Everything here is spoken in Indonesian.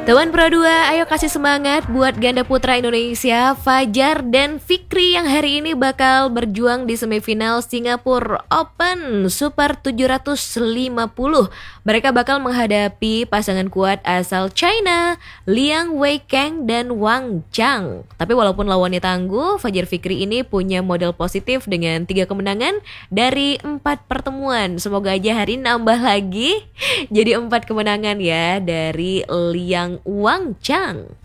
Teman Pro 2, ayo kasih semangat buat ganda putra Indonesia Fajar dan Fikri yang hari ini bakal berjuang di semifinal Singapore Open Super 750. Mereka bakal menghadapi pasangan kuat asal China, Liang Weikeng dan Wang Chang. Tapi walaupun lawannya tangguh, Fajar Fikri ini punya modal positif dengan 3 kemenangan dari 4 pertemuan. Semoga aja hari ini nambah lagi jadi 4 kemenangan ya dari Liang Wang Chang.